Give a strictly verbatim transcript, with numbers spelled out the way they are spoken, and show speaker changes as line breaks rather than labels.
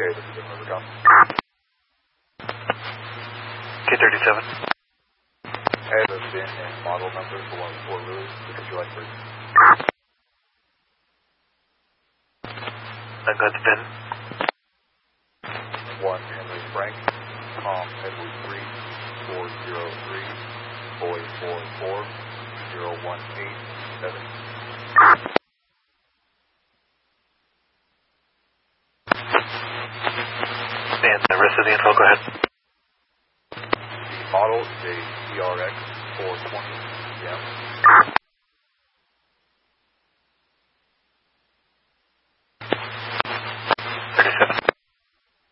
Okay, this is Rivercom.
K thirty-seven.
Hey, the V I N and model number for one four Louis. Which would you like first?
I got the pin.
one Henry Frank, Tom Edward three, four zero three, Boy four four, zero one eight seven.
And the rest of the info, go ahead.
The model is a C R X four twenty M.